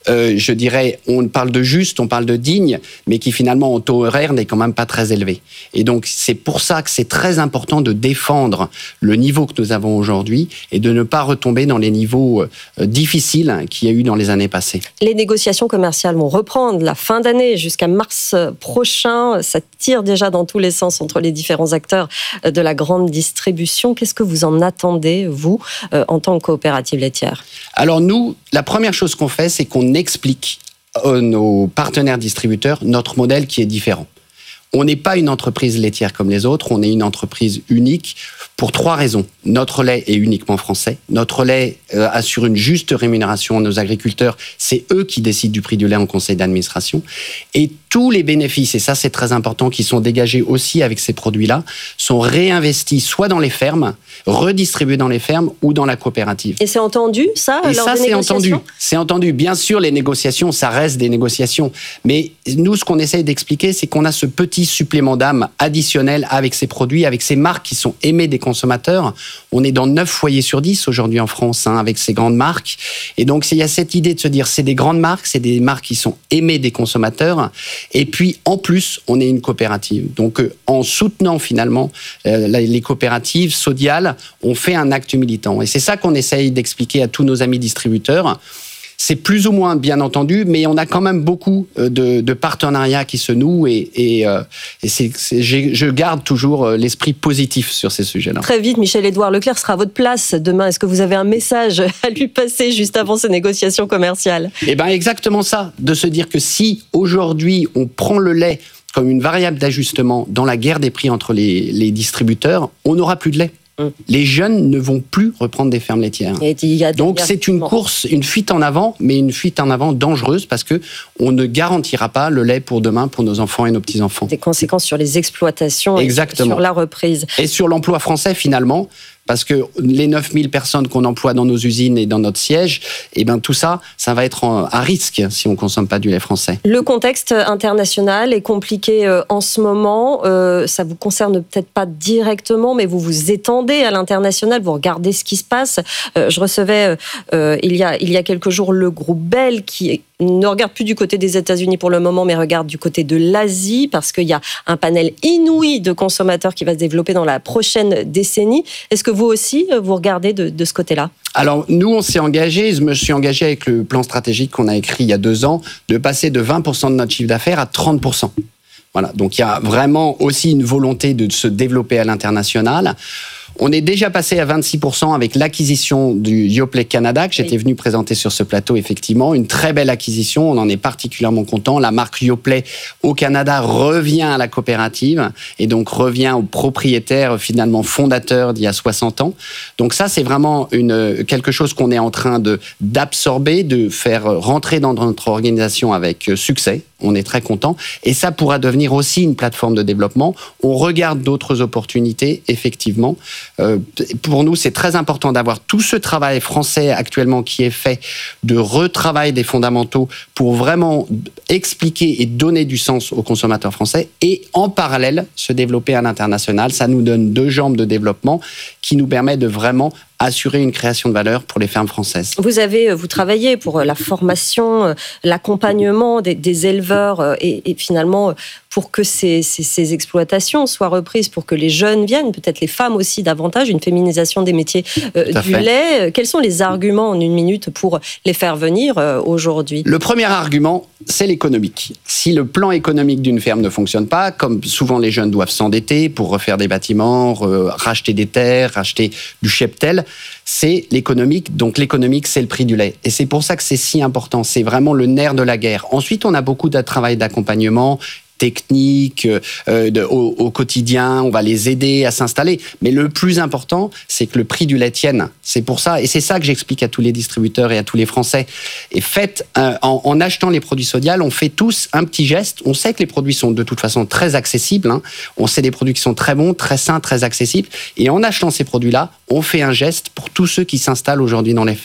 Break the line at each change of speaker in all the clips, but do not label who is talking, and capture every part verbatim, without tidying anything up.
euh, je dirais, on parle de juste, on parle de digne, mais qui finalement, en taux horaire, n'est quand même pas très élevé. Et donc, c'est pour ça que c'est très important de défendre le niveau que nous avons aujourd'hui et de ne pas retomber dans les niveaux euh, difficiles qu'il y a eu dans les années passées.
Les négociations commerciales vont reprendre la fin d'année jusqu'à mars prochain. Ça tire déjà dans tous les sens entre les différents acteurs de la grande distribution. Qu'est-ce que vous en attendez, vous, euh, en tant que coopérative laitière ?
Alors nous, la première chose qu'on fait, c'est qu'on explique à nos partenaires distributeurs notre modèle qui est différent. On n'est pas une entreprise laitière comme les autres, on est une entreprise unique pour trois raisons. Notre lait est uniquement français, notre lait euh, assure une juste rémunération à nos agriculteurs, c'est eux qui décident du prix du lait en conseil d'administration, et tous les bénéfices, et ça c'est très important, qui sont dégagés aussi avec ces produits-là, sont réinvestis soit dans les fermes, redistribués dans les fermes ou dans la coopérative.
Et c'est entendu, ça,
et
lors
ça,
des
c'est
négociations ?
entendu. C'est entendu. Bien sûr, les négociations, ça reste des négociations. Mais nous, ce qu'on essaye d'expliquer, c'est qu'on a ce petit supplément d'âme additionnel avec ces produits, avec ces marques qui sont aimées des consommateurs. On est dans neuf foyers sur dix aujourd'hui en France, hein, avec ces grandes marques. Et donc, il y a cette idée de se dire, c'est des grandes marques, c'est des marques qui sont aimées des consommateurs. Et puis, en plus, on est une coopérative. Donc, euh, en soutenant finalement euh, les coopératives sodiales, on fait un acte militant. Et c'est ça qu'on essaye d'expliquer à tous nos amis distributeurs. C'est plus ou moins bien entendu, mais on a quand même beaucoup de, de partenariats qui se nouent et, et, euh, et c'est, c'est, je garde toujours l'esprit positif sur ces sujets-là.
Très vite, Michel-Édouard Leclerc sera à votre place demain. Est-ce que vous avez un message à lui passer juste avant ces négociations commerciales ?
Eh bien, exactement ça, de se dire que si aujourd'hui on prend le lait comme une variable d'ajustement dans la guerre des prix entre les, les distributeurs, on n'aura plus de lait. Mmh. Les jeunes ne vont plus reprendre des fermes laitières.
Et il y a
Donc c'est une course, une fuite en avant, mais une fuite en avant dangereuse parce que on ne garantira pas le lait pour demain pour nos enfants et nos petits-enfants.
Des conséquences sur les exploitations
Exactement.
Et sur la reprise.
Et sur l'emploi français finalement. Parce que les neuf mille personnes qu'on emploie dans nos usines et dans notre siège, eh ben tout ça, ça va être à risque si on ne consomme pas du lait français.
Le contexte international est compliqué en ce moment. Euh, ça vous concerne peut-être pas directement, mais vous vous étendez à l'international, vous regardez ce qui se passe. Euh, je recevais euh, il y a il y a quelques jours le groupe Bell qui ne regarde plus du côté des États-Unis pour le moment, mais regarde du côté de l'Asie, parce qu'il y a un panel inouï de consommateurs qui va se développer dans la prochaine décennie. Est-ce que vous aussi, vous regardez de, de ce côté-là ?
Alors, nous, on s'est engagé, je me suis engagé avec le plan stratégique qu'on a écrit il y a deux ans, de passer de vingt pour cent de notre chiffre d'affaires à trente pour cent. Voilà, donc il y a vraiment aussi une volonté de se développer à l'international. On est déjà passé à vingt-six pour cent avec l'acquisition du Yoplait Canada, que j'étais oui. venu présenter sur ce plateau, effectivement. Une très belle acquisition, on en est particulièrement content. La marque Yoplait au Canada revient à la coopérative et donc revient au propriétaire, finalement fondateur d'il y a soixante ans. Donc ça, c'est vraiment une, quelque chose qu'on est en train de, d'absorber, de faire rentrer dans notre organisation avec succès. On est très content. Et ça pourra devenir aussi une plateforme de développement. On regarde d'autres opportunités, effectivement. Euh, pour nous, c'est très important d'avoir tout ce travail français actuellement qui est fait de retravail des fondamentaux pour vraiment expliquer et donner du sens aux consommateurs français et en parallèle se développer à l'international. Ça nous donne deux jambes de développement qui nous permet de vraiment assurer une création de valeur pour les fermes françaises.
Vous avez, vous travaillez pour la formation, l'accompagnement des, des éleveurs et, et finalement pour que ces, ces, ces exploitations soient reprises, pour que les jeunes viennent, peut-être les femmes aussi davantage, une féminisation des métiers euh, du fait. lait. Quels sont les arguments en une minute pour les faire venir euh, aujourd'hui ?
Le premier argument, c'est l'économique. Si le plan économique d'une ferme ne fonctionne pas, comme souvent les jeunes doivent s'endetter pour refaire des bâtiments, re- racheter des terres, racheter du cheptel, c'est l'économique. Donc l'économique, c'est le prix du lait. Et c'est pour ça que c'est si important. C'est vraiment le nerf de la guerre. Ensuite, on a beaucoup de travail d'accompagnement technique, euh, de, au, au quotidien, on va les aider à s'installer. Mais le plus important, c'est que le prix du lait tienne. C'est pour ça, et c'est ça que j'explique à tous les distributeurs et à tous les Français. Et faites, euh, en, en achetant les produits Sodial, on fait tous un petit geste. On sait que les produits sont de toute façon très accessibles. Hein. On sait des produits qui sont très bons, très sains, très accessibles. Et en achetant ces produits-là, on fait un geste pour tous ceux qui s'installent aujourd'hui dans les fermes.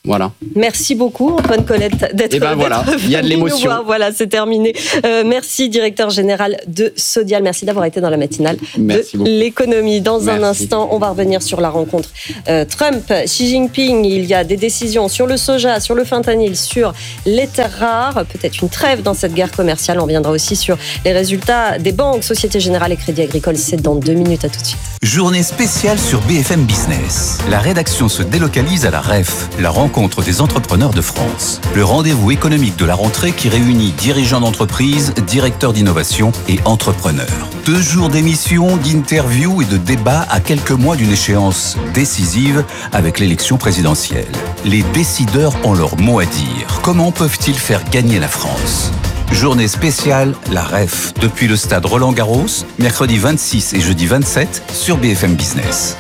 Voilà.
Merci beaucoup Antoine Colette d'être,
et ben voilà,
d'être
il y a de l'émotion.
nous voir. Voilà, c'est terminé. Euh, merci directeur général de Sodial. Merci d'avoir été dans la matinale merci de beaucoup. L'économie. Dans merci. Un instant, on va revenir sur la rencontre euh, Trump-Xi Jinping. Il y a des décisions sur le soja, sur le fentanyl, sur les terres rares. Peut-être une trêve dans cette guerre commerciale. On viendra aussi sur les résultats des banques, Société Générale et Crédit Agricole. C'est dans deux minutes. À tout de suite.
Journée spéciale sur B F M Business. La rédaction se délocalise à la R E F, la rencontre des entrepreneurs de France. Le rendez-vous économique de la rentrée qui réunit dirigeants d'entreprise, directeurs d'innovation et entrepreneurs. Deux jours d'émissions, d'interviews et de débats à quelques mois d'une échéance décisive avec l'élection présidentielle. Les décideurs ont leur mot à dire. Comment peuvent-ils faire gagner la France ? Journée spéciale, la R E F, depuis le stade Roland-Garros, mercredi vingt-six et jeudi vingt-sept sur B F M Business.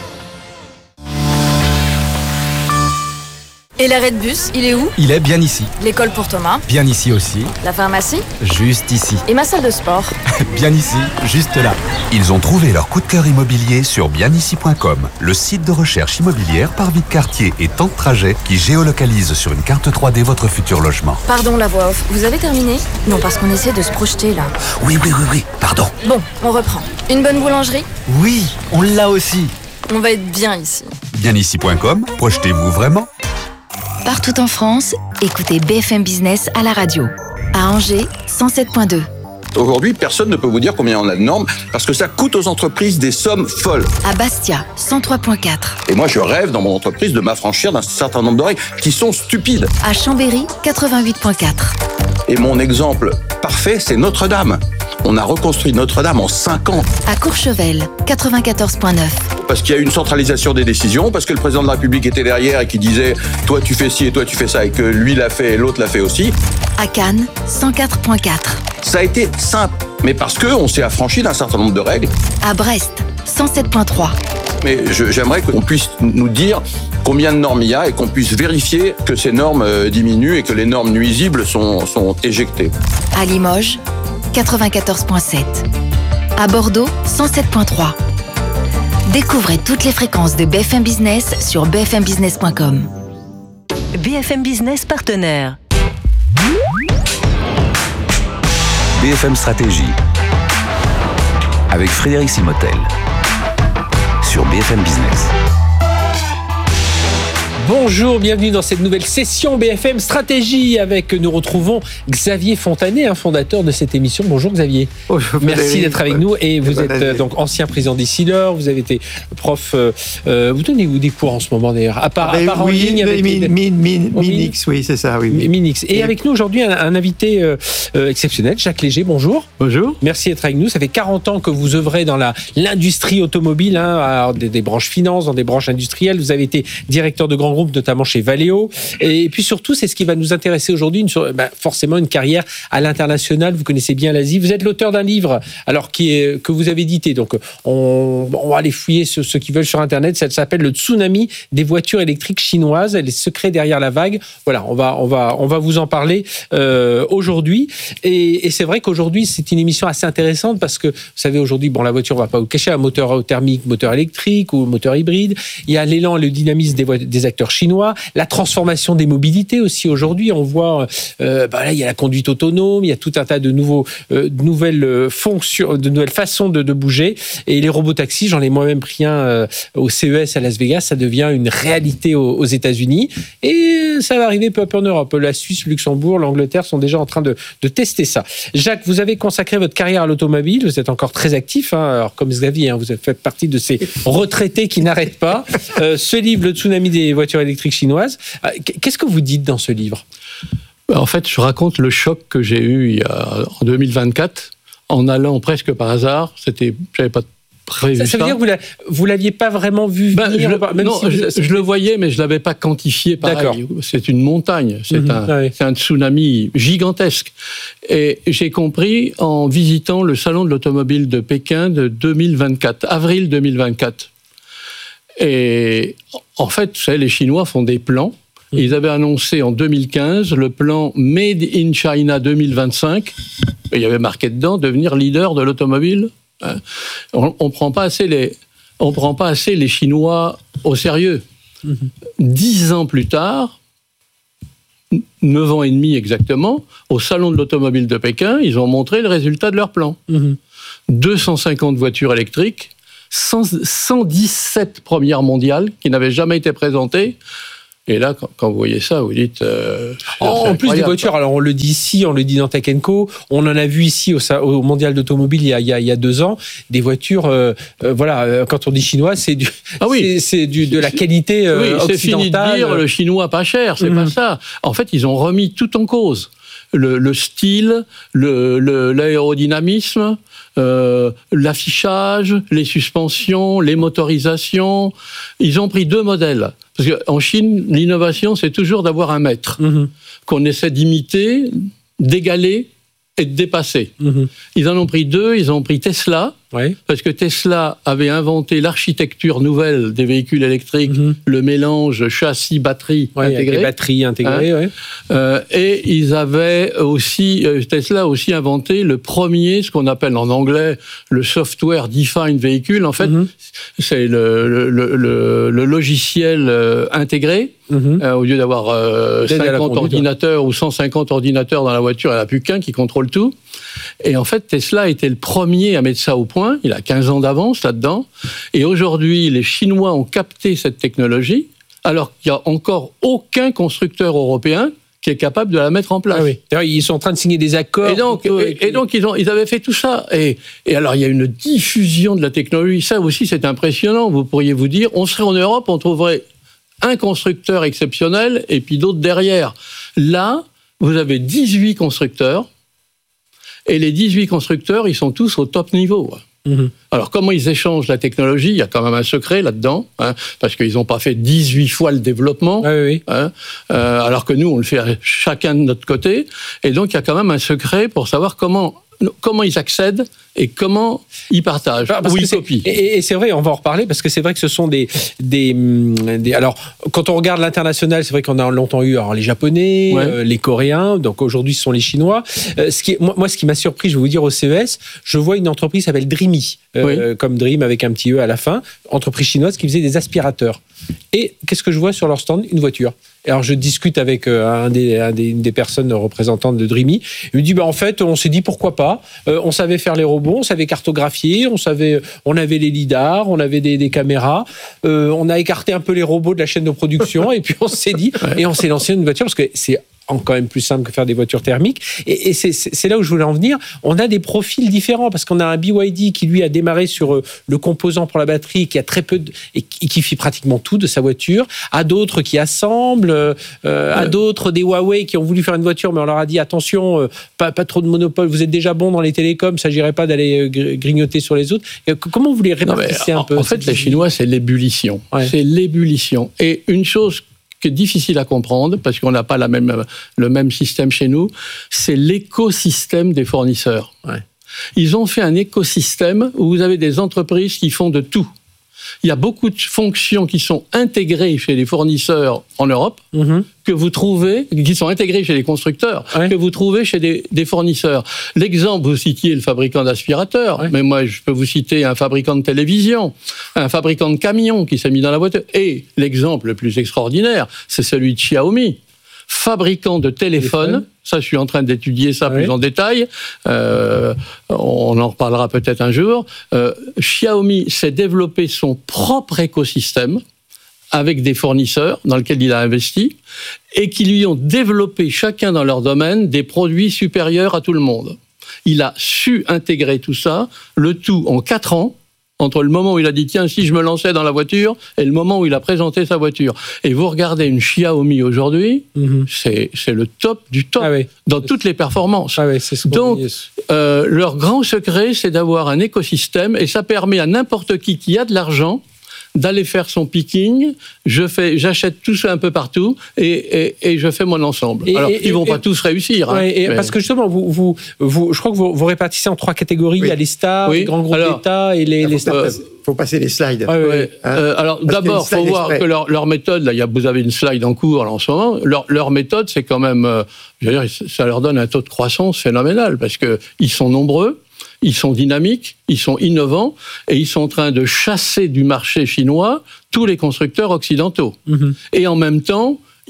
Et l'arrêt de bus, il est où ?
Il est bien ici.
L'école pour Thomas ?
Bien ici aussi.
La pharmacie ?
Juste ici.
Et ma salle de sport ?
Bien ici, juste là.
Ils ont trouvé leur coup de cœur immobilier sur bien ici point com, le site de recherche immobilière par vie de quartier et temps de trajet qui géolocalise sur une carte trois D votre futur logement.
Pardon la voix off, vous avez terminé ? Non, parce qu'on essaie de se projeter là.
Oui, oui, oui, oui, pardon.
Bon, on reprend. Une bonne boulangerie ?
Oui, on l'a aussi.
On va être bien ici.
bien ici point com, projetez-vous vraiment ?
Partout en France, écoutez B F M Business à la radio. À Angers, cent sept virgule deux.
Aujourd'hui, personne ne peut vous dire combien on a de normes parce que ça coûte aux entreprises des sommes folles.
À Bastia, cent trois virgule quatre.
Et moi, je rêve dans mon entreprise de m'affranchir d'un certain nombre de règles qui sont stupides.
À Chambéry, quatre-vingt-huit virgule quatre.
Et mon exemple parfait, c'est Notre-Dame. On a reconstruit Notre-Dame en cinq ans.
À Courchevel, quatre-vingt-quatorze virgule neuf.
Parce qu'il y a eu une centralisation des décisions, parce que le président de la République était derrière et qui disait « toi tu fais ci et toi tu fais ça » et que lui l'a fait et l'autre l'a fait aussi.
À Cannes, cent quatre virgule quatre.
Ça a été simple, mais parce qu'on s'est affranchi d'un certain nombre de règles.
À Brest, cent sept virgule trois.
Mais je, j'aimerais qu'on puisse nous dire combien de normes il y a et qu'on puisse vérifier que ces normes euh, diminuent et que les normes nuisibles sont, sont éjectées.
À Limoges, quatre-vingt-quatorze virgule sept. À Bordeaux, cent sept virgule trois. Découvrez toutes les fréquences de B F M Business sur b f m business point com.
B F M Business partenaire.
B F M Stratégie avec Frédéric Simotel sur B F M Business.
Bonjour, bienvenue dans cette nouvelle session B F M Stratégie avec, nous retrouvons Xavier Fontanet, un fondateur de cette émission. Bonjour Xavier. Bonjour, merci d'être avec nous et vous êtes euh, donc ancien président d'Isilor, vous avez été prof, euh, euh, vous donnez où des cours en ce moment d'ailleurs, à part, à part en
oui,
ligne avec
min, min, min, oh, Minix, oui c'est ça. Oui, oui.
Minix. Et, et avec nous aujourd'hui un, un invité euh, euh, exceptionnel, Jacques Léger, bonjour.
Bonjour.
Merci d'être avec nous, ça fait quarante ans que vous œuvrez dans la, l'industrie automobile, hein, alors des, des branches finances, dans des branches industrielles, vous avez été directeur de grands groupe, notamment chez Valeo. Et puis surtout, c'est ce qui va nous intéresser aujourd'hui, une, ben forcément une carrière à l'international. Vous connaissez bien l'Asie. Vous êtes l'auteur d'un livre, alors qui est, que vous avez édité. Donc, on, on va aller fouiller ceux, ceux qui veulent sur Internet. Ça s'appelle Le tsunami des voitures électriques chinoises, les secrets derrière la vague. Voilà, on va, on va, on va vous en parler euh, aujourd'hui. Et, et c'est vrai qu'aujourd'hui, c'est une émission assez intéressante parce que, vous savez, aujourd'hui, bon, la voiture, on va pas vous cacher, un moteur thermique, moteur électrique ou moteur hybride. Il y a l'élan, le dynamisme des, des acteurs chinois, la transformation des mobilités aussi aujourd'hui. On voit, euh, bah là, il y a la conduite autonome, il y a tout un tas de nouveaux, euh, de nouvelles fonctions, de nouvelles façons de, de bouger. Et les robotaxis, j'en ai moi-même pris un euh, au C E S à Las Vegas, ça devient une réalité aux, aux États-Unis. Et ça va arriver peu à peu en Europe. La Suisse, Luxembourg, l'Angleterre sont déjà en train de, de tester ça. Jacques, vous avez consacré votre carrière à l'automobile. Vous êtes encore très actif, hein, alors comme Xavier, hein, vous faites partie de ces retraités qui n'arrêtent pas. Euh, ce livre, Le tsunami des voitures électriques chinoises. Qu'est-ce que vous dites dans ce livre ?
En fait, je raconte le choc que j'ai eu il y a, en deux mille vingt-quatre, en allant presque par hasard. C'était, j'avais pas prévu ça.
Ça veut ça. dire que vous ne l'aviez pas vraiment vu
ben,
venir,
je,
même
non,
si
je, je le voyais, mais je ne l'avais pas quantifié pareil. D'accord. C'est une montagne, c'est, mmh, un, ouais. c'est un tsunami gigantesque. Et j'ai compris en visitant le salon de l'automobile de Pékin de deux mille vingt-quatre, avril deux mille vingt-quatre. Et en fait, vous savez, les Chinois font des plans. Mmh. Ils avaient annoncé en deux mille quinze le plan Made in China deux mille vingt-cinq. Et il y avait marqué dedans devenir leader de l'automobile. On ne prend pas assez les, on prend pas assez les Chinois au sérieux. Mmh. Dix ans plus tard, neuf ans et demi exactement, au Salon de l'Automobile de Pékin, ils ont montré le résultat de leur plan. Mmh. deux cent cinquante voitures électriques, cent dix-sept premières mondiales qui n'avaient jamais été présentées. Et là, quand, quand vous voyez ça, vous dites... Euh,
en, en plus des voitures, alors on le dit ici, on le dit dans Tech and Co, on en a vu ici au, au Mondial d'automobile il y a, il y a, il y a deux ans, des voitures, euh, euh, voilà, quand on dit chinois, c'est, du, ah oui. c'est, c'est du, de la qualité euh,
oui,
occidentale.
C'est fini de dire le chinois pas cher, c'est mmh. pas ça. En fait, ils ont remis tout en cause. Le, le style, le, le, l'aérodynamisme, euh, l'affichage, les suspensions, les motorisations. Ils ont pris deux modèles. Parce qu'en Chine, l'innovation, c'est toujours d'avoir un maître mmh. qu'on essaie d'imiter, d'égaler et de dépasser. Mmh. Ils en ont pris deux. Ils ont pris Tesla, oui. parce que Tesla avait inventé l'architecture nouvelle des véhicules électriques, mmh. le mélange châssis-batterie
ouais,
intégré.
Avec les batteries intégrées, hein. ouais.
euh, Et ils avaient aussi, Tesla a aussi inventé le premier, ce qu'on appelle en anglais le software defined vehicle. En fait, mmh. c'est le, le, le, le logiciel intégré. Mmh. Euh, au lieu d'avoir euh, cinquante ordinateurs ou cent cinquante ordinateurs dans la voiture, elle n'a plus qu'un qui contrôle tout. Et en fait, Tesla était le premier à mettre ça au point. Il a quinze ans d'avance là-dedans. Et aujourd'hui, les Chinois ont capté cette technologie, alors qu'il n'y a encore aucun constructeur européen qui est capable de la mettre en place. Ah oui.
D'ailleurs, ils sont en train de signer des accords.
Et donc, et, et donc ils, ont, ils avaient fait tout ça. Et, et alors, il y a une diffusion de la technologie. Ça aussi, c'est impressionnant. Vous pourriez vous dire, on serait en Europe, on trouverait un constructeur exceptionnel et puis d'autres derrière. Là, vous avez dix-huit constructeurs et les dix-huit constructeurs, ils sont tous au top niveau. Mmh. Alors, comment ils échangent la technologie ? Il y a quand même un secret là-dedans, hein, parce qu'ils n'ont pas fait dix-huit fois le développement,
ah oui, oui.
Hein, euh, alors que nous, on le fait chacun de notre côté. Et donc, il y a quand même un secret pour savoir comment... comment ils accèdent et comment ils partagent,
parce
ou ils
c'est,
copient.
Et, et c'est vrai, on va en reparler, parce que c'est vrai que ce sont des... des, des alors, quand on regarde l'international, c'est vrai qu'on a longtemps eu alors, les Japonais, ouais. euh, les Coréens, donc aujourd'hui ce sont les Chinois. Euh, ce qui est, moi, moi, ce qui m'a surpris, je vais vous dire, au C E S, je vois une entreprise qui s'appelle Dreamy, euh, oui. comme Dream avec un petit E à la fin, entreprise chinoise qui faisait des aspirateurs. Et qu'est-ce que je vois sur leur stand ? Une voiture. Alors, je discute avec un des, un des, une des personnes représentantes de Dreamy. Il me dit, bah, en fait, on s'est dit pourquoi pas. Euh, on savait faire les robots, on savait cartographier, on savait, on avait les lidars, on avait des, des caméras. Euh, on a écarté un peu les robots de la chaîne de production et puis on s'est dit, ouais. et on s'est lancé une voiture parce que c'est quand même plus simple que faire des voitures thermiques. Et, et c'est, c'est là où je voulais en venir. On a des profils différents parce qu'on a un B Y D qui, lui, a démarré sur le composant pour la batterie, qui a très peu de, et qui fait pratiquement tout de sa voiture. À d'autres qui assemblent, euh, à ouais. d'autres des Huawei qui ont voulu faire une voiture, mais on leur a dit attention, euh, pas, pas trop de monopole. Vous êtes déjà bon dans les télécoms, il ne s'agirait pas d'aller grignoter sur les autres. Comment vous les répartissez un
en,
peu ?
En fait, les Chinois, c'est l'ébullition. Ouais. C'est l'ébullition. Et une chose qui est difficile à comprendre, parce qu'on n'a pas la même, le même système chez nous, c'est l'écosystème des fournisseurs. Ouais. Ils ont fait un écosystème où vous avez des entreprises qui font de tout. Il y a beaucoup de fonctions qui sont intégrées chez les fournisseurs en Europe, mmh. que vous trouvez, qui sont intégrées chez les constructeurs, ouais. que vous trouvez chez des, des fournisseurs. L'exemple, vous citiez le fabricant d'aspirateurs, ouais. mais moi, je peux vous citer un fabricant de télévision, un fabricant de camions qui s'est mis dans la voiture. Et l'exemple le plus extraordinaire, c'est celui de Xiaomi, fabricant de téléphones. Téléphone. Ça, je suis en train d'étudier ça ouais. plus en détail. Euh, on en reparlera peut-être un jour. Euh, Xiaomi s'est développé son propre écosystème avec des fournisseurs dans lesquels il a investi et qui lui ont développé chacun dans leur domaine des produits supérieurs à tout le monde. Il a su intégrer tout ça, le tout en quatre ans, entre le moment où il a dit « tiens, si je me lançais dans la voiture » et le moment où il a présenté sa voiture. Et vous regardez une Xiaomi aujourd'hui, mm-hmm. c'est, c'est le top du top, ah oui. dans toutes les performances.
Ah oui, c'est ce
Donc, euh, leur grand secret, c'est d'avoir un écosystème, et ça permet à n'importe qui qui a de l'argent d'aller faire son picking, je fais, j'achète tout ça un peu partout et, et, et je fais mon ensemble. Et, Alors, et, ils ne vont et, pas tous réussir.
Ouais, hein, et
mais...
Parce que justement, vous, vous, vous, je crois que vous, vous répartissez en trois catégories. Oui. Il y a les stars, oui. les grands groupes Alors, d'État et les, les stars.
Il faut passer les slides.
Ouais, ouais. Hein euh, alors parce d'abord, il faut voir exprès. que leur, leur méthode, là, y a, vous avez une slide en cours là, en ce moment, leur, leur méthode, c'est quand même, euh, je veux dire, ça leur donne un taux de croissance phénoménal parce qu'ils sont nombreux. Ils sont dynamiques, ils sont innovants et ils sont en train de chasser du marché chinois tous les constructeurs occidentaux. Mmh. Et en même temps,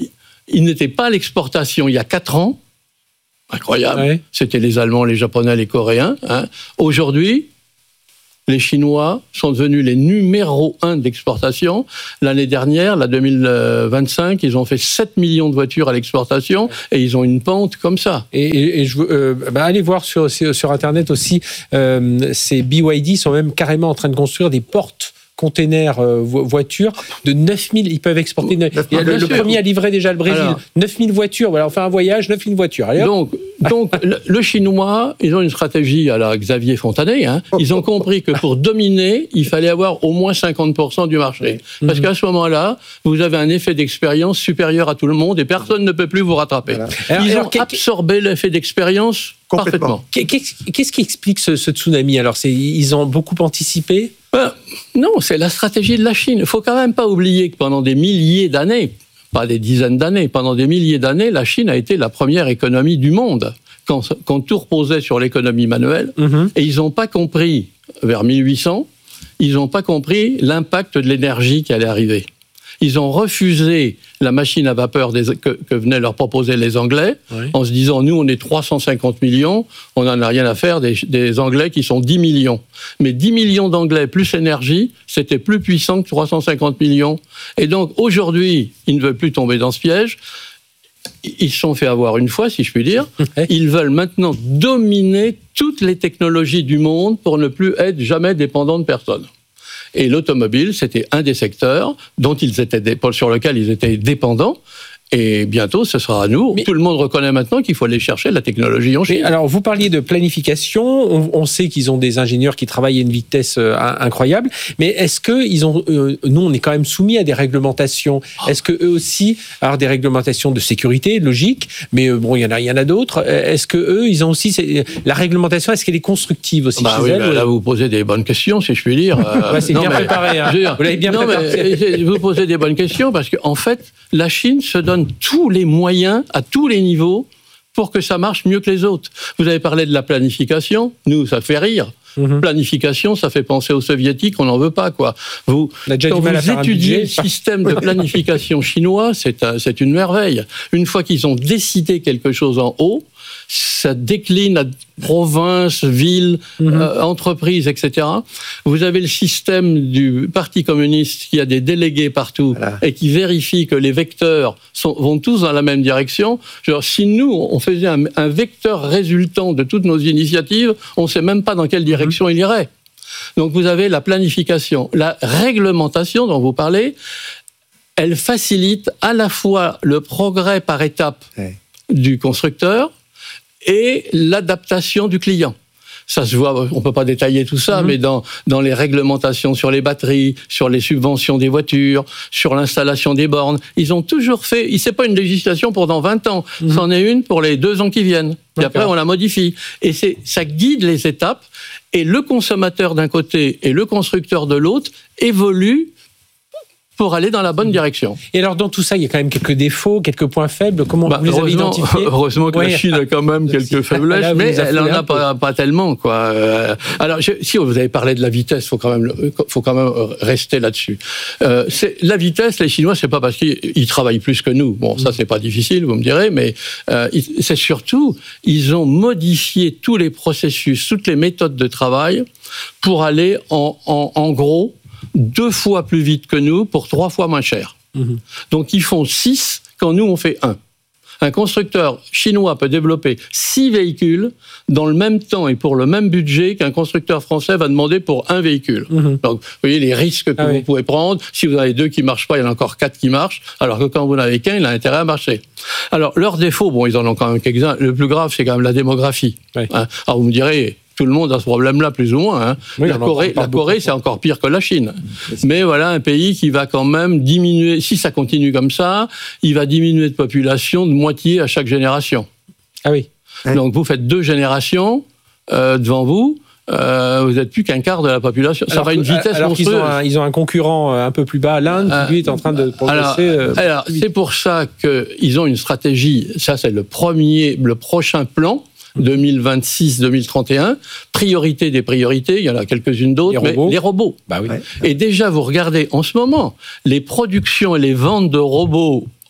ils n'étaient pas à l'exportation il y a quatre ans. Incroyable. Ouais. C'était les Allemands, les Japonais, les Coréens. Hein. Aujourd'hui, les Chinois sont devenus les numéros un d'exportation. L'année dernière, la deux mille vingt-cinq, ils ont fait sept millions de voitures à l'exportation et ils ont une pente comme ça.
Et, et, et je veux, euh, bah allez voir sur, sur Internet aussi, euh, ces B Y D sont même carrément en train de construire des portes containers euh, voitures de neuf mille, ils peuvent exporter. neuf mille. Le, le premier a livré déjà le Brésil. Alors, neuf mille voitures, voilà, on fait un voyage, neuf mille voitures. Allez,
donc, donc le, le Chinois, ils ont une stratégie à la Xavier Fontanet. Hein. Ils ont compris que pour dominer, il fallait avoir au moins cinquante pour cent du marché. Parce qu'à ce moment-là, vous avez un effet d'expérience supérieur à tout le monde et personne ne peut plus vous rattraper. Voilà. Alors, ils alors, ont absorbé l'effet d'expérience parfaitement.
Qu'est-ce qui explique ce, ce tsunami? Alors, c'est, ils ont beaucoup anticipé?
Ben, non, c'est la stratégie de la Chine. Il ne faut quand même pas oublier que pendant des milliers d'années, pas des dizaines d'années, pendant des milliers d'années, la Chine a été la première économie du monde, quand, quand tout reposait sur l'économie manuelle. Mm-hmm. Et ils n'ont pas compris, vers mille huit cents, ils n'ont pas compris l'impact de l'énergie qui allait arriver. Ils ont refusé la machine à vapeur des, que, que venaient leur proposer les Anglais, oui. En se disant, nous, on est trois cent cinquante millions, on n'en a rien à faire des, des Anglais qui sont dix millions. Mais dix millions d'Anglais plus énergie, c'était plus puissant que trois cent cinquante millions. Et donc, aujourd'hui, ils ne veulent plus tomber dans ce piège. Ils se sont fait avoir une fois, si je puis dire. Ils veulent maintenant dominer toutes les technologies du monde pour ne plus être jamais dépendants de personne. Et l'automobile, c'était un des secteurs dont ils étaient, sur lequel ils étaient dépendants. Et bientôt, ce sera à nous. Mais tout le monde reconnaît maintenant qu'il faut aller chercher la technologie en Chine.
Alors, vous parliez de planification. On, on sait qu'ils ont des ingénieurs qui travaillent à une vitesse euh, incroyable. Mais est-ce que ils ont, euh, nous, on est quand même soumis à des réglementations. Est-ce que eux aussi, alors des réglementations de sécurité, logique. Mais euh, bon, il y en a, il y en a d'autres. Est-ce que eux, ils ont aussi la réglementation? Est-ce qu'elle est constructive aussi
bah
chez
oui,
elles?
Bah là, vous posez des bonnes questions, si je puis dire.
Euh, ouais, c'est non, bien mais, préparé. Hein. Dire, vous l'avez bien
non,
préparé.
Mais, vous posez des bonnes questions parce qu'en fait, la Chine se donne tous les moyens à tous les niveaux pour que ça marche mieux que les autres. Vous avez parlé de la planification, nous ça fait rire. Mm-hmm. Planification, ça fait penser aux soviétiques, on n'en veut pas quoi. Vous, quand vous étudiez le système de planification chinois, c'est, un, c'est une merveille. Une fois qu'ils ont décidé quelque chose en haut, ça décline à provinces, villes, mmh. euh, entreprises, et cetera. Vous avez le système du Parti communiste qui a des délégués partout voilà. Et qui vérifie que les vecteurs sont, vont tous dans la même direction. Genre, si nous, on faisait un, un vecteur résultant de toutes nos initiatives, on ne sait même pas dans quelle direction mmh. il irait. Donc vous avez la planification. La réglementation dont vous parlez, elle facilite à la fois le progrès par étapes ouais. du constructeur, et l'adaptation du client. Ça se voit, on ne peut pas détailler tout ça, mmh. mais dans, dans les réglementations sur les batteries, sur les subventions des voitures, sur l'installation des bornes, ils ont toujours fait, c'est pas une législation pour dans vingt ans, mmh. c'en est une pour les deux ans qui viennent. Puis après, on la modifie. Et c'est, ça guide les étapes, et le consommateur d'un côté et le constructeur de l'autre évoluent pour aller dans la bonne direction.
Et alors, dans tout ça, il y a quand même quelques défauts, quelques points faibles. Comment bah, vous les avez identifiés?
Heureusement que ouais. la Chine a quand même quelques faiblesses, là, mais elle n'en a pas, pas tellement, quoi. Alors, je, si vous avez parlé de la vitesse, il faut quand même, faut quand même rester là-dessus. Euh, c'est, la vitesse, les Chinois, c'est pas parce qu'ils travaillent plus que nous. Bon, ça, c'est pas difficile, vous me direz, mais euh, c'est surtout, ils ont modifié tous les processus, toutes les méthodes de travail pour aller en, en, en gros, deux fois plus vite que nous pour trois fois moins cher. Mmh. Donc ils font six quand nous on fait un. Un constructeur chinois peut développer six véhicules dans le même temps et pour le même budget qu'un constructeur français va demander pour un véhicule. Mmh. Donc vous voyez les risques que ah vous oui. pouvez prendre. Si vous en avez deux qui ne marchent pas, il y en a encore quatre qui marchent, alors que quand vous n'en avez qu'un, il a intérêt à marcher. Alors leurs défauts, bon, ils en ont quand même quelques-uns. Le plus grave, c'est quand même la démographie. Oui. Hein. Alors vous me direz... Tout le monde a ce problème-là, plus ou moins. Hein. Oui, la Corée, la Corée c'est encore pire que la Chine. Mais voilà, un pays qui va quand même diminuer, si ça continue comme ça, il va diminuer de population de moitié à chaque génération.
Ah oui.
Donc vous faites deux générations euh, devant vous, euh, vous n'êtes plus qu'un quart de la population. Ça
alors,
va à une vitesse
alors
monstrueuse.
qu'ils ont un, ils ont un concurrent un peu plus bas, l'Inde, qui lui est en train de progresser.
Alors, euh, alors c'est pour ça qu'ils ont une stratégie, ça c'est le premier, le prochain plan, deux mille vingt-six deux mille trente et un, priorité des priorités, il y en a quelques-unes d'autres, les mais les robots.
Bah oui.
Et déjà, vous regardez en ce moment, les productions et les ventes de robots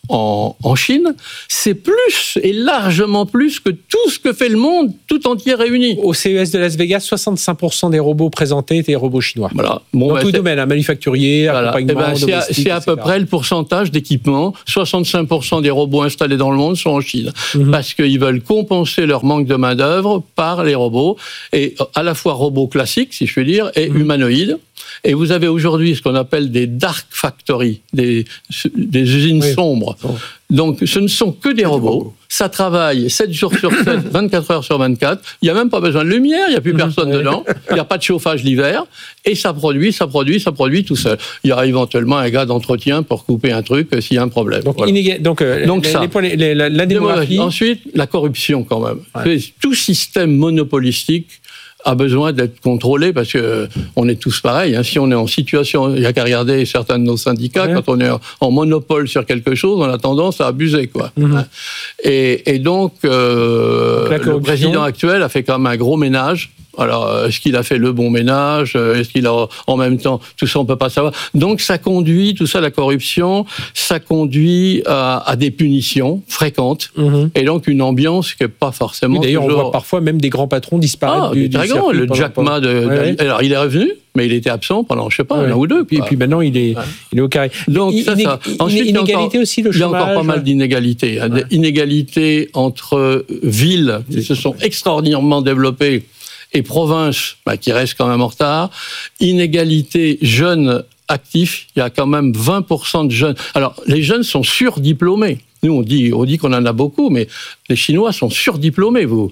en, en Chine, c'est plus et largement plus que tout ce que fait le monde tout entier réuni.
Au C E S de Las Vegas, soixante-cinq pour cent des robots présentés étaient des robots chinois.
Voilà.
Bon, dans
ben,
tout domaine, hein, manufacturier,
voilà.
accompagnement,
eh ben, c'est, à, c'est à peu près le pourcentage d'équipements. soixante-cinq pour cent des robots installés dans le monde sont en Chine. Mm-hmm. Parce qu'ils veulent compenser leur manque de main-d'œuvre par les robots. Et à la fois robots classiques, si je puis dire, et mm-hmm. humanoïdes. Et vous avez aujourd'hui ce qu'on appelle des dark factories, des, des usines oui. sombres. Oh. Donc, ce ne sont que des robots. robots. Ça travaille sept jours sur sept, vingt-quatre heures sur vingt-quatre. Il n'y a même pas besoin de lumière, il n'y a plus personne mmh. dedans. Il n'y a pas de chauffage l'hiver. Et ça produit, ça produit, ça produit tout seul. Il y a éventuellement un gars d'entretien pour couper un truc s'il y a un problème.
Donc,
voilà.
inéga- donc, euh,
donc
les,
ça.
Les, les, la, la démographie.
Ensuite, la corruption quand même. Ouais. Tout système monopolistique a besoin d'être contrôlé parce que on est tous pareils. Hein. Si on est en situation, il n'y a qu'à regarder certains de nos syndicats, ouais. quand on est en monopole sur quelque chose, on a tendance à abuser, quoi. Mm-hmm. Et, et donc, euh, donc le président actuel a fait quand même un gros ménage. Alors, est-ce qu'il a fait le bon ménage ? Est-ce qu'il a, en même temps, tout ça, on peut pas savoir. Donc, ça conduit, tout ça, la corruption, ça conduit à, à des punitions fréquentes. Mmh. Et donc, une ambiance qui est pas forcément.
Oui, d'ailleurs,
toujours...
on voit parfois même des grands patrons disparaître
ah,
du, du
circuit. Le Jack Ma de, ouais. de, alors, il est revenu, mais il était absent pendant, je sais pas, ouais. un an ou deux.
Et puis maintenant, il est, ouais. il est au carré.
Donc, ça,
Iné-
ça. Ensuite,
inégalité
encore,
aussi, le chômage.
Il y a encore pas mal d'inégalités. Ouais. Inégalités entre villes qui se sont extraordinairement développées et provinces bah, qui restent quand même en retard. Inégalité jeunes actifs, il y a quand même vingt pour cent de jeunes. Alors, les jeunes sont surdiplômés. Nous, on dit, on dit qu'on en a beaucoup, mais les Chinois sont surdiplômés. Vous,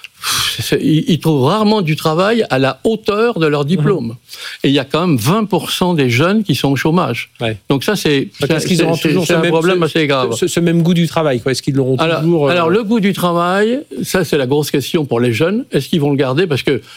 ils trouvent rarement du travail à la hauteur de leur diplôme. Mmh. Et il y a quand même vingt pour cent des jeunes qui sont au chômage. Ouais. Donc ça, c'est,
c'est,
c'est, c'est, c'est un même, problème
ce,
assez grave.
Ce, ce même goût du travail, quoi. Est-ce qu'ils l'auront
alors,
toujours euh...
Alors, le goût du travail, ça, c'est la grosse question pour les jeunes. Est-ce qu'ils vont le garder ? Parce que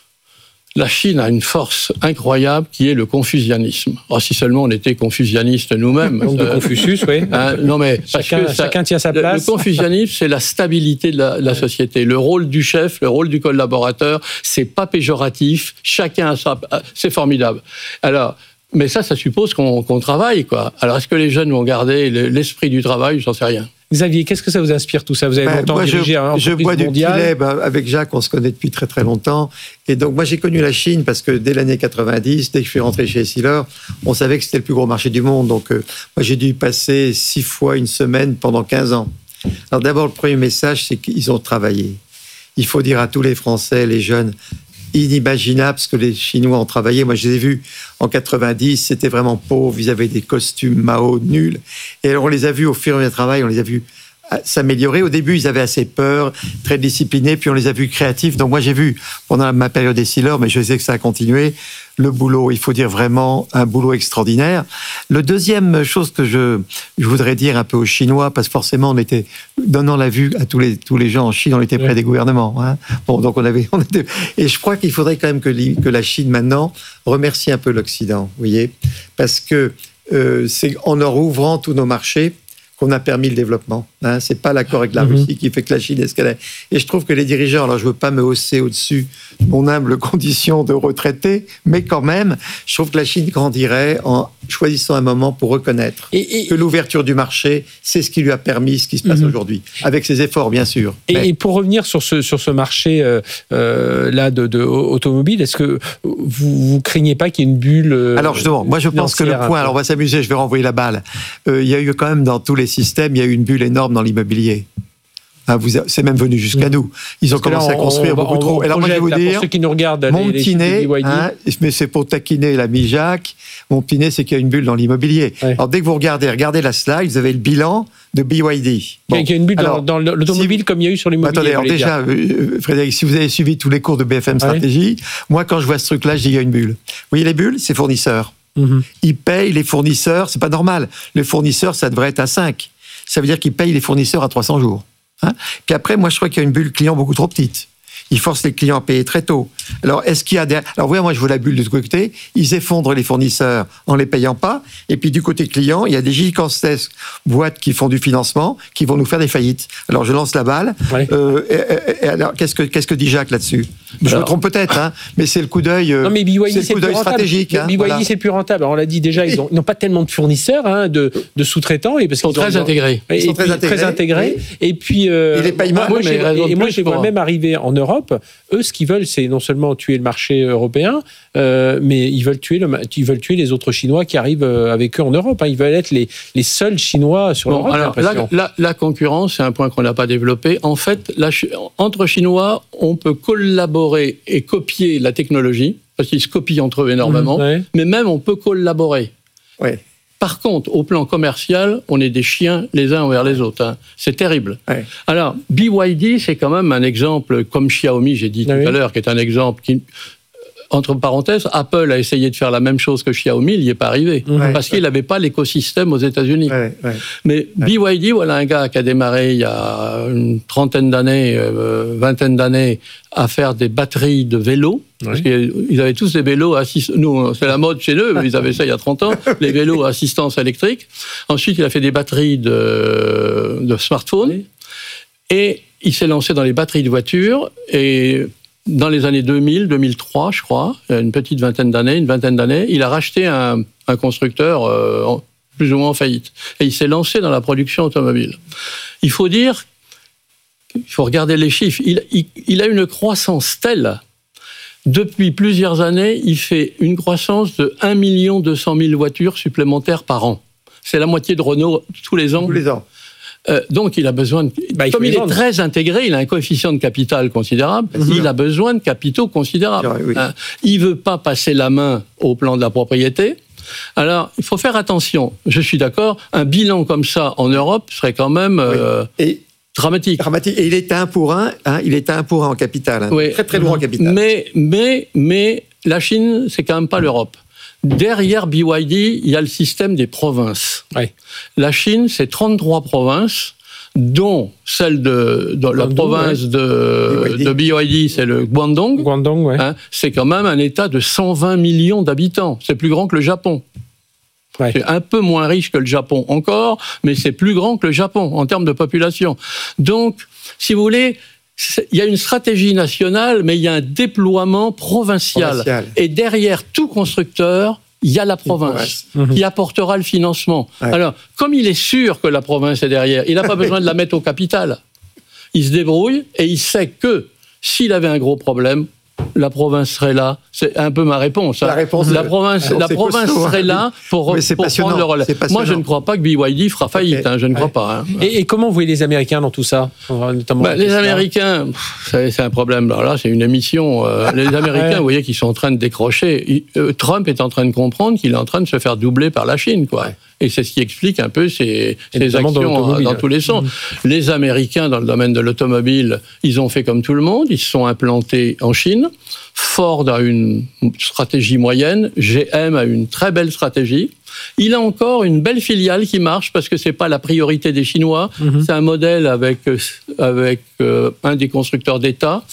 la Chine a une force incroyable qui est le confucianisme. Oh, si seulement on était confucianistes nous-mêmes.
Donc de Confucius, oui.
Hein, non mais parce
chacun,
que ça,
chacun tient sa place.
Le confucianisme, c'est la stabilité de la, de la société. Le rôle du chef, le rôle du collaborateur, c'est pas péjoratif. Chacun a sa, c'est formidable. Alors. Mais ça, ça suppose qu'on, qu'on travaille, quoi. Alors, est-ce que les jeunes vont garder l'esprit du travail ? J'en sais rien.
Xavier, qu'est-ce que ça vous inspire tout ça ? Vous avez ben, longtemps moi, dirigé un entreprise
Je bois
mondiale.
du petit lait, ben, avec Jacques, on se connaît depuis très très longtemps. Et donc, moi, j'ai connu la Chine parce que dès l'année quatre-vingt-dix, dès que je suis rentré chez Essilor, on savait que c'était le plus gros marché du monde. Donc, euh, moi, j'ai dû y passer six fois une semaine pendant quinze ans. Alors, d'abord, le premier message, c'est qu'ils ont travaillé. Il faut dire à tous les Français, les jeunes, inimaginable ce que les Chinois ont travaillé. Moi, je les ai vus en quatre-vingt-dix, c'était vraiment pauvre, ils avaient des costumes Mao nuls. Et alors, on les a vus au fur et à mesure du travail, on les a vus s'améliorer. Au début, ils avaient assez peur, très disciplinés, puis on les a vus créatifs. Donc moi, j'ai vu, pendant ma période Essilor, mais je sais que ça a continué, le boulot, il faut dire vraiment un boulot extraordinaire. Le deuxième chose que je, je voudrais dire un peu aux Chinois, parce que forcément, on était, donnant la vue à tous les, tous les gens en Chine, on était près ouais. des gouvernements. Hein. Bon, donc on avait, on était, et je crois qu'il faudrait quand même que, que la Chine, maintenant, remercie un peu l'Occident, vous voyez, parce que euh, c'est en leur ouvrant tous nos marchés, qu'on a permis le développement. Hein, c'est pas l'accord avec la Russie mmh. qui fait que la Chine escalade. Et je trouve que les dirigeants, alors je veux pas me hausser au-dessus de mon humble condition de retraité, mais quand même, je trouve que la Chine grandirait en choisissant un moment pour reconnaître et, et, que l'ouverture du marché, c'est ce qui lui a permis ce qui se passe mmh. aujourd'hui, avec ses efforts, bien sûr.
Et,
mais...
et pour revenir sur ce, sur ce marché euh, euh, là de, de automobile, est-ce que vous, vous craignez pas qu'il y ait une bulle euh,
Alors justement, moi je pense que le point, alors on va s'amuser, je vais renvoyer la balle. Euh, il y a eu quand même dans tous les système, il y a eu une bulle énorme dans l'immobilier. Hein, vous, c'est même venu jusqu'à nous. Ils ont Parce commencé là, on, à construire on, beaucoup on, trop. On Alors moi, je vais vous dire,
pour ceux qui nous regardent,
mon
les,
petit nez,
les
hein, mais c'est pour taquiner l'ami Jacques, mon petit nez, c'est qu'il y a une bulle dans l'immobilier. Ouais. Alors dès que vous regardez, regardez la slide, vous avez le bilan de B Y D.
Bon. Il y a une bulle alors, dans, dans l'automobile si, comme il y a eu sur l'immobilier.
Attendez, alors déjà, euh, Frédéric, si vous avez suivi tous les cours de B F M Stratégie, ouais. moi quand je vois ce truc-là, je dis il y a une bulle. Vous voyez les bulles, c'est fournisseurs. Mm-hmm. Ils payent les fournisseurs, c'est pas normal. Les fournisseurs, ça devrait être à cinq. Ça veut dire qu'ils payent les fournisseurs à trois cents jours. Hein. Puis après, moi, je crois qu'il y a une bulle client beaucoup trop petite. Ils forcent les clients à payer très tôt. Alors, est-ce qu'il y a des... Alors, voyez, moi, je vois la bulle de ce côté. Ils effondrent les fournisseurs en les payant pas. Et puis, du côté client, il y a des gigantesques boîtes qui font du financement, qui vont nous faire des faillites. Alors, je lance la balle. Ouais. Euh, alors, qu'est-ce que, qu'est-ce que dit Jacques là-dessus? Je alors, me trompe peut-être, hein, mais c'est le coup d'œil,
non, mais B Y D,
c'est le coup d'œil stratégique. Hein,
B Y D, voilà. C'est le plus rentable. Alors, on l'a dit déjà, ils, ont, ils n'ont pas tellement de fournisseurs, hein, de, de sous-traitants. Et parce
ils sont très
ont,
intégrés.
Et
ils sont
puis,
très intégrés.
Très intégrés. Et, et puis, euh,
et les paiements,
moi, moi, et moi, je les vois
moi.
même arriver en Europe. Eux, ce qu'ils veulent, c'est non seulement tuer le marché européen, euh, mais ils veulent tuer le, ils veulent tuer les autres Chinois qui arrivent avec eux en Europe. Hein. Ils veulent être les, les seuls Chinois sur
bon,
l'Europe.
Alors, la, la, la concurrence, c'est un point qu'on n'a pas développé. En fait, la, entre Chinois, on peut collaborer et copier la technologie, parce qu'ils se copient entre eux énormément, mmh, ouais. mais même on peut collaborer.
Ouais.
Par contre, au plan commercial, on est des chiens les uns envers les autres. Hein. C'est terrible.
Ouais.
Alors, B Y D, c'est quand même un exemple, comme Xiaomi, j'ai dit tout
oui.
à l'heure, qui est un exemple qui... Entre parenthèses, Apple a essayé de faire la même chose que Xiaomi, il n'y est pas arrivé, ouais, parce ouais. qu'il n'avait pas l'écosystème aux États-Unis. Ouais, ouais. Mais ouais. B Y D, voilà un gars qui a démarré il y a une trentaine d'années, euh, vingtaine d'années, à faire des batteries de vélos. Ouais. Parce qu'ils avaient tous des vélos assistance. Nous, c'est la mode chez eux, ils avaient ça il y a trente ans, les vélos à assistance électrique. Ensuite, il a fait des batteries de, de smartphones. Ouais. Et il s'est lancé dans les batteries de voitures. Et dans les années deux mille, deux mille trois, je crois, une petite vingtaine d'années, une vingtaine d'années, il a racheté un, un constructeur euh, plus ou moins en faillite. Et il s'est lancé dans la production automobile. Il faut dire, il faut regarder les chiffres, il, il, il a une croissance telle. Depuis plusieurs années, il fait une croissance de un million deux cent mille voitures supplémentaires par an. C'est la moitié de Renault tous les ans.
Tous les ans.
Euh, donc, il a besoin de... Bah, il Comme il est très intégré, il a un coefficient de capital considérable, mmh. il a besoin de capitaux considérables. Oui, oui. Hein, il ne veut pas passer la main au plan de la propriété. Alors, il faut faire attention. Je suis d'accord, un bilan comme ça en Europe serait quand même... Oui. Euh,
Et...
Dramatique.
Dramatique. Et il est un pour un, hein, il est un pour un en capital. Hein.
Oui.
Très, très lourd en capital.
Mais, mais, mais la Chine, c'est quand même pas l'Europe. Derrière B Y D, il y a le système des provinces.
Oui.
La Chine, c'est trente-trois provinces, dont celle de, de la province ouais. de, de B Y D, c'est le Guangdong.
Guangdong, ouais.
hein, c'est quand même un État de cent vingt millions d'habitants. C'est plus grand que le Japon. Ouais. C'est un peu moins riche que le Japon encore, mais c'est plus grand que le Japon en termes de population. Donc, si vous voulez, il y a une stratégie nationale, mais il y a un déploiement provincial. provincial. Et derrière tout constructeur, il y a la province mmh. qui apportera le financement. Ouais. Alors, comme il est sûr que la province est derrière, il n'a pas besoin de la mettre au capital. Il se débrouille et il sait que s'il avait un gros problème, la province serait là. C'est un peu ma réponse. Hein.
La, réponse
la province, la province costaud, serait là pour, pour prendre le relais. Moi, je ne crois pas que B Y D fera faillite. Okay. Hein, je ne crois ouais. pas. Hein.
Et, et comment vous voyez les Américains dans tout ça, notamment
bah, les Américains, pff, c'est un problème. Alors là, c'est une émission. Euh, les Américains, ouais. vous voyez, qu'ils sont en train de décrocher. Il, euh, Trump est en train de comprendre qu'il est en train de se faire doubler par la Chine, quoi. Ouais. Et c'est ce qui explique un peu ces, ces actions dans, dans tous les sens. Mmh. Les Américains, dans le domaine de l'automobile, ils ont fait comme tout le monde. Ils se sont implantés en Chine. Ford a une stratégie moyenne. G M a une très belle stratégie. Il a encore une belle filiale qui marche parce que c'est pas la priorité des Chinois. Mmh. C'est un modèle avec, avec euh, un des constructeurs d'État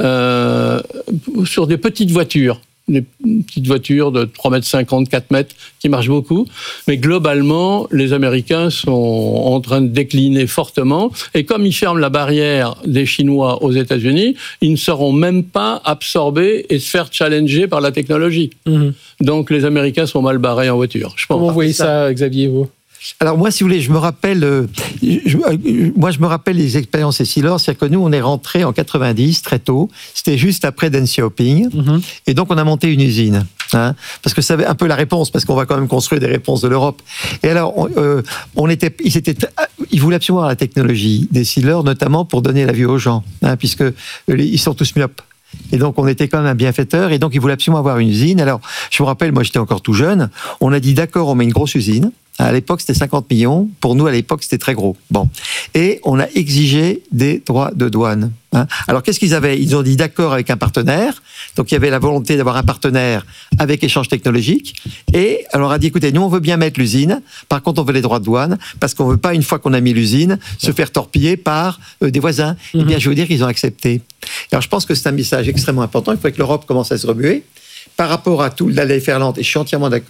euh, sur des petites voitures. Des petites voitures de trois mètres cinquante, quatre mètres, qui marchent beaucoup. Mais globalement, les Américains sont en train de décliner fortement. Et comme ils ferment la barrière des Chinois aux États-Unis, ils ne seront même pas absorbés et se faire challenger par la technologie. Mmh. Donc les Américains sont mal barrés en voiture. Je pense.
Comment vous voyez ça, Xavier, vous ?
Alors moi, si vous voulez, je me rappelle, euh, je, euh, moi je me rappelle les expériences Essilor, c'est-à-dire que nous, on est rentrés en quatre-vingt-dix, très tôt, c'était juste après Deng Xiaoping, mm-hmm. et donc on a monté une usine, hein, parce que c'est un peu la réponse, parce qu'on va quand même construire des réponses de l'Europe. Et alors, on, euh, on était, ils, étaient, ils voulaient absolument avoir la technologie d'Essilor, notamment pour donner la vue aux gens, hein, puisque ils sont tous myopes. Et donc, on était quand même un bienfaiteur, et donc ils voulaient absolument avoir une usine. Alors, je me rappelle, moi j'étais encore tout jeune, on a dit d'accord, on met une grosse usine. À l'époque, c'était cinquante millions. Pour nous, à l'époque, c'était très gros. Bon. Et on a exigé des droits de douane. Hein. Alors, qu'est-ce qu'ils avaient ? Ils ont dit d'accord avec un partenaire. Donc, il y avait la volonté d'avoir un partenaire avec échange technologique. Et on leur a dit, écoutez, nous, on veut bien mettre l'usine. Par contre, on veut les droits de douane parce qu'on veut pas, une fois qu'on a mis l'usine, se faire torpiller par euh, des voisins. Mm-hmm. Eh bien, je veux vous dire qu'ils ont accepté. Alors, je pense que c'est un message extrêmement important. Il faut que l'Europe commence à se remuer. Par rapport à tout la loi Ferland, et je suis entièrement d'accord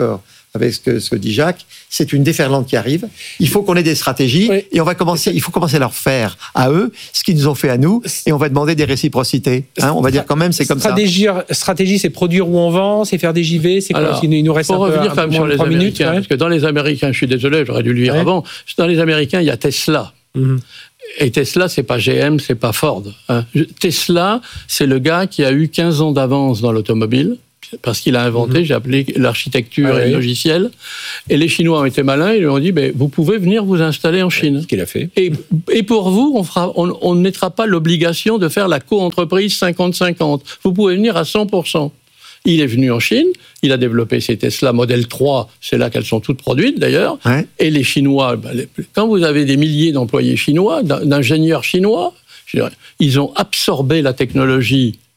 avec ce que, ce que dit Jacques, c'est une déferlante qui arrive. Il faut qu'on ait des stratégies oui. et on va commencer, il faut commencer à leur faire à eux ce qu'ils nous ont fait à nous et on va demander des réciprocités. Hein, on va dire quand même, c'est comme
stratégie, ça. Stratégie, c'est produire où on vend, c'est faire des J V, c'est quoi? Il nous reste un peu,
revenir
un peu
sur les
trois minutes.
Ouais. Parce que dans les Américains, je suis désolé, j'aurais dû le lire ouais. avant, dans les Américains, il y a Tesla. Mm-hmm. Et Tesla, c'est pas G M, c'est pas Ford. Hein. Tesla, c'est le gars qui a eu quinze ans d'avance dans l'automobile, parce qu'il a inventé, mmh. j'ai appelé l'architecture ah, et oui. le logiciel. Et les Chinois ont été malins, ils lui ont dit, ben, vous pouvez venir vous installer en Chine.
Ouais, ce qu'il a fait.
Et, et pour vous, on fera, on, on ne mettra pas l'obligation de faire la co-entreprise cinquante cinquante. Vous pouvez venir à cent pour cent. Il est venu en Chine, il a développé ses Tesla Model trois, c'est là qu'elles sont toutes produites d'ailleurs. Ouais. Et les Chinois, ben, les, quand vous avez des milliers d'employés chinois, d'ingénieurs chinois, ils ont absorbé la technologie